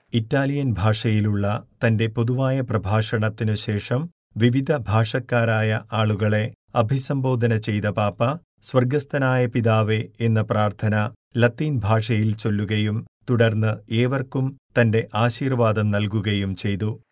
Italian ഭാഷയിലുള്ള തന്റെ പൊതുവായ പ്രഭാഷണത്തിനു ശേഷം വിവിധ ഭാഷക്കാരായ ആളുകളെ അഭിസംബോധന ചെയ്ത പാപ്പ, സ്വർഗ്ഗസ്ഥനായ പിതാവേ എന്ന പ്രാർത്ഥന ലത്തീൻ ഭാഷയിൽ ചൊല്ലുകയും തുടർന്ന് ഏവർക്കും തന്റെ ആശീർവാദം നൽകുകയും ചെയ്തു.